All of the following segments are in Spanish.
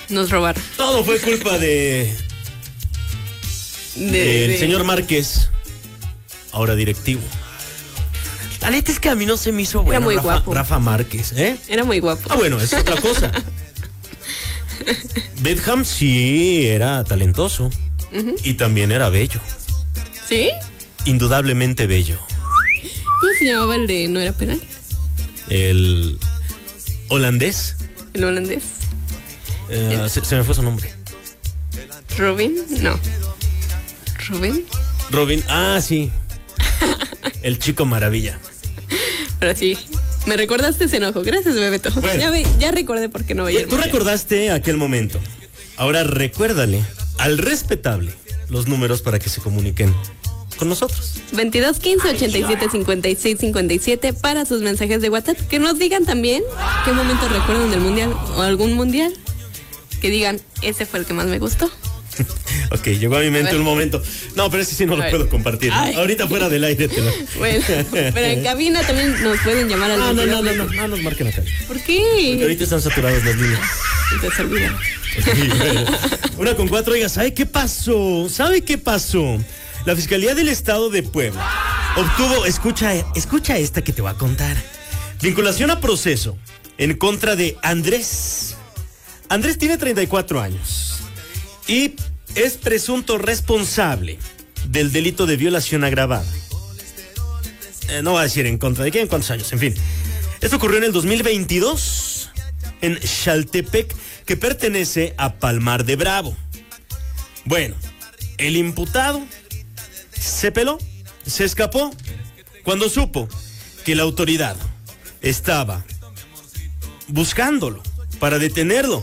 Nos robaron. Todo fue culpa del señor Márquez, ahora directivo. La neta es que a mí no se me hizo bueno. Era muy guapo. Rafa Márquez, ¿eh? Era muy guapo. Bueno, es otra cosa. Beckham sí era talentoso. Y también era bello. ¿Sí? Indudablemente bello. ¿Cómo se llamaba el de No Era Penal? El holandés. El holandés. Se me fue su nombre. ¿Robin? No. Robin, sí. El chico maravilla. Pero sí, me recordaste ese enojo. Gracias, Bebeto. Bueno, ya recordé por qué no veía. Tú recordaste aquel momento. Ahora recuérdale al respetable los números para que se comuniquen con nosotros. 22 15 87 56 57 para sus mensajes de WhatsApp. Que nos digan también qué momento recuerdan del mundial o algún mundial. Que digan, ese fue el que más me gustó. Ok, llegó a mi mente un momento. No, pero ese sí no lo puedo compartir. Ahorita fuera del aire te lo... Bueno, pero en cabina también nos pueden llamar al... No nos marquen acá. ¿Por qué? Porque ahorita están saturados las líneas. Y se olvidan. 1:04, oiga, ¿sabe qué pasó? La Fiscalía del Estado de Puebla obtuvo, escucha esta que te voy a contar. Vinculación a proceso en contra de Andrés. Andrés tiene 34 años. Y es presunto responsable del delito de violación agravada. No va a decir en contra de quién, cuántos años, en fin. Esto ocurrió en el 2022 en Xaltepec, que pertenece a Palmar de Bravo. Bueno, el imputado se peló, se escapó cuando supo que la autoridad estaba buscándolo para detenerlo.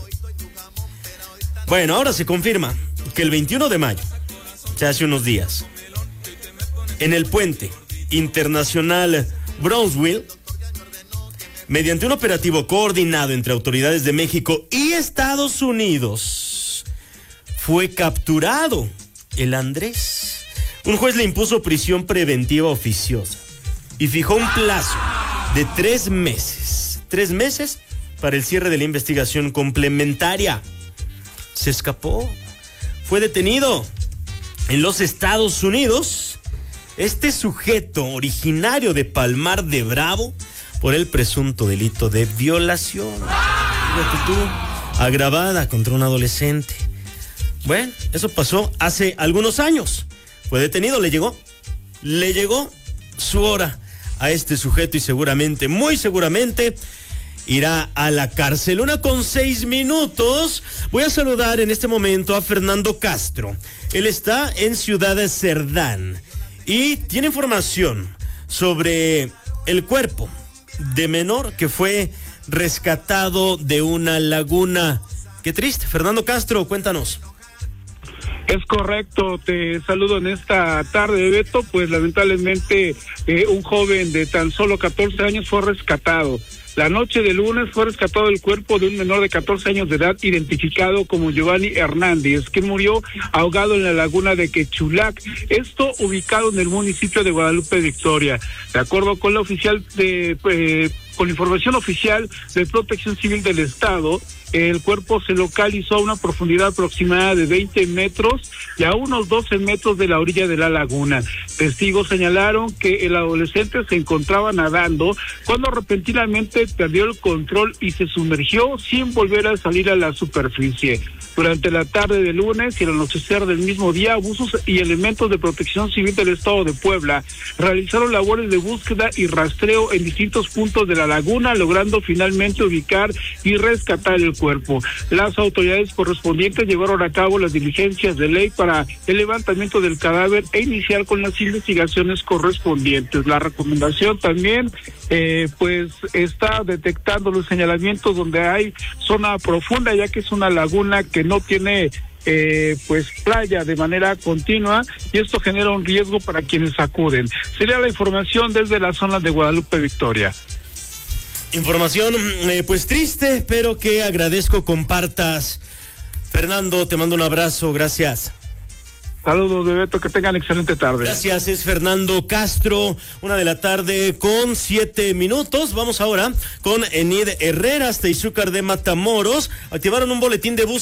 Bueno, ahora se confirma que el 21 de mayo, o sea, hace unos días, en el puente internacional Brownsville, mediante un operativo coordinado entre autoridades de México y Estados Unidos, fue capturado el Andrés. Un juez le impuso prisión preventiva oficiosa y fijó un plazo de 3 meses. 3 meses para el cierre de la investigación complementaria. Se escapó, fue detenido en los Estados Unidos. Este sujeto originario de Palmar de Bravo por el presunto delito de violación agravada contra un adolescente. Bueno, eso pasó hace algunos años. Fue detenido, le llegó su hora a este sujeto y seguramente, muy seguramente, irá a la cárcel. 1:06. Voy a saludar en este momento a Fernando Castro. Él está en Ciudad Cerdán y tiene información sobre el cuerpo de menor que fue rescatado de una laguna. Qué triste. Fernando Castro, cuéntanos. Es correcto, te saludo en esta tarde, Beto. Pues lamentablemente un joven de tan solo 14 años fue rescatado. La noche del lunes fue rescatado el cuerpo de un menor de 14 años de edad identificado como Giovanni Hernández, que murió ahogado en la laguna de Quechulac, esto ubicado en el municipio de Guadalupe Victoria. De acuerdo con la con la información oficial de Protección Civil del Estado, el cuerpo se localizó a una profundidad aproximada de 20 metros y a unos 12 metros de la orilla de la laguna. Testigos señalaron que el adolescente se encontraba nadando cuando repentinamente perdió el control y se sumergió sin volver a salir a la superficie. Durante la tarde del lunes y el anochecer del mismo día, buzos y elementos de Protección Civil del Estado de Puebla realizaron labores de búsqueda y rastreo en distintos puntos de la laguna, logrando finalmente ubicar y rescatar el cuerpo. Las autoridades correspondientes llevaron a cabo las diligencias de ley para el levantamiento del cadáver e iniciar con las investigaciones correspondientes. La recomendación también pues está detectando los señalamientos donde hay zona profunda, ya que es una laguna que no tiene pues playa de manera continua y esto genera un riesgo para quienes acuden. Sería la información desde la zona de Guadalupe Victoria. Información pues triste, pero que agradezco compartas. Fernando, te mando un abrazo, gracias. Saludos, Bebeto, que tengan excelente tarde. Gracias, es Fernando Castro, 1:07 p.m. Vamos ahora con Enid Herrera hasta Izúcar de Matamoros. Activaron un boletín de búsqueda